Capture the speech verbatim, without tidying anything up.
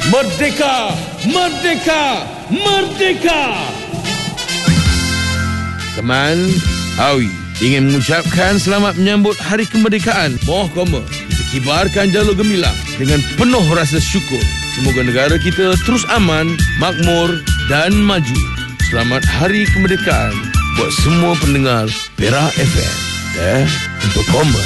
Merdeka! Merdeka! Merdeka! Teman, Awi ingin mengucapkan selamat menyambut Hari Kemerdekaan. Moh koma, kita kibarkan jalur gemilang dengan penuh rasa syukur. Semoga negara kita terus aman, makmur dan maju. Selamat Hari Kemerdekaan buat semua pendengar Perak F M. Eh, untuk koma.